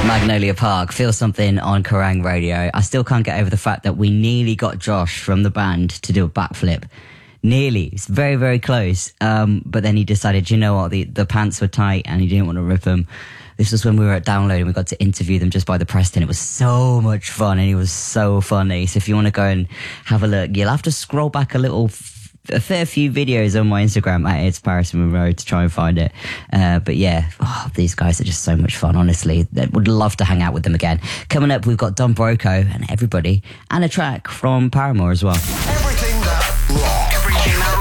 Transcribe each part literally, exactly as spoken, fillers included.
Magnolia Park, Feel Something on Kerrang Radio. I still can't get over the fact that we nearly got Josh from the band to do a backflip. Nearly. It's very, very close. Um, but then he decided, you know what, the, the pants were tight and he didn't want to rip them. This was when we were at Download and we got to interview them just by the Preston. It was so much fun and he was so funny. So if you want to go and have a look, you'll have to scroll back a little a fair few videos on my Instagram at It's Paris Monroe to try and find it. Uh, but yeah, oh, these guys are just so much fun, honestly. I would love to hang out with them again. Coming up, we've got Don Broco and everybody, and a track from Paramore as well. Everything that rocks. Everything that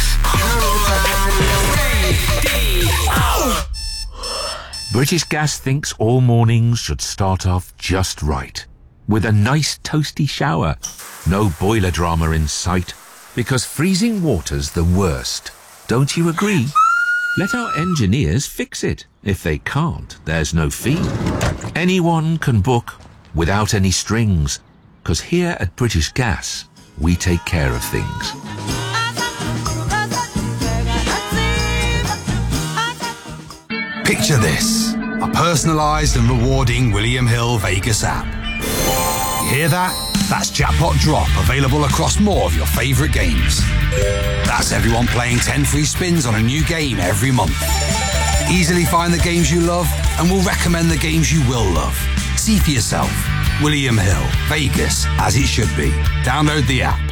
rocks. British Gas thinks all mornings should start off just right, with a nice toasty shower. No boiler drama in sight, because freezing water's the worst. Don't you agree? Let our engineers fix it. If they can't, there's no fee. Anyone can book without any strings, because here at British Gas, we take care of things. Picture this, a personalised and rewarding William Hill Vegas app. You hear that? That's Jackpot Drop, available across more of your favourite games. That's everyone playing ten free spins on a new game every month. Easily find the games you love, and we'll recommend the games you will love. See for yourself. William Hill, Vegas, as it should be. Download the app.